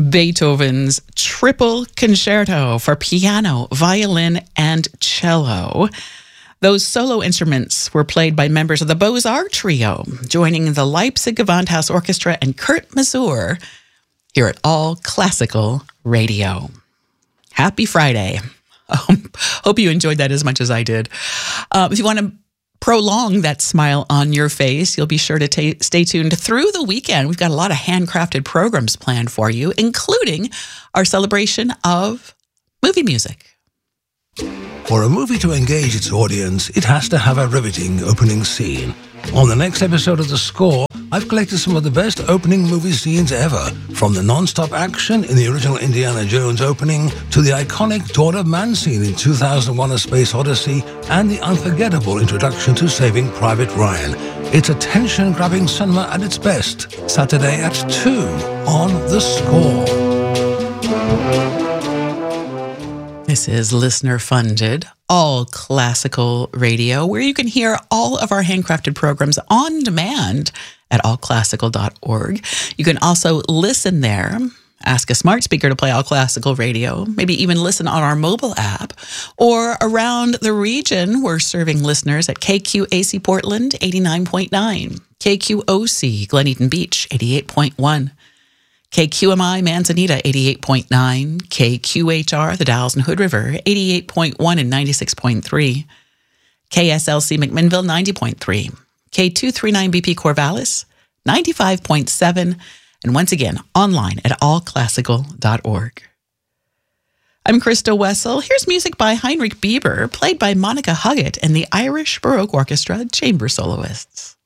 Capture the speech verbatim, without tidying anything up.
Beethoven's Triple Concerto for piano, violin, and cello. Those solo instruments were played by members of the Beaux-Arts Trio, joining the Leipzig Gewandhaus Orchestra and Kurt Masur here at All Classical Radio. Happy Friday. Um, hope you enjoyed that as much as I did. Uh, if you want to prolong that smile on your face, you'll be sure to ta- stay tuned through the weekend. We've got a lot of handcrafted programs planned for you, including our celebration of movie music. For a movie to engage its audience, it has to have a riveting opening scene. On the next episode of The Score, I've collected some of the best opening movie scenes ever, from the non-stop action in the original Indiana Jones opening to the iconic Dawn of Man scene in two thousand one: A Space Odyssey and the unforgettable introduction to Saving Private Ryan. It's attention-grabbing cinema at its best, Saturday at two on The Score. This is listener-funded, All Classical Radio, where you can hear all of our handcrafted programs on demand at all classical dot org. You can also listen there, ask a smart speaker to play All Classical Radio, maybe even listen on our mobile app, or around the region, we're serving listeners at K Q A C Portland, eighty-nine point nine, K Q O C Glen Eden Beach, eighty-eight point one, K Q M I Manzanita, eighty-eight point nine, K Q H R The Dalles and Hood River, eighty-eight point one and ninety-six point three, K S L C McMinnville, ninety point three, K two thirty-nine B P Corvallis, ninety-five point seven, and once again, online at all classical dot org. I'm Krista Wessel. Here's music by Heinrich Bieber, played by Monica Huggett and the Irish Baroque Orchestra Chamber Soloists.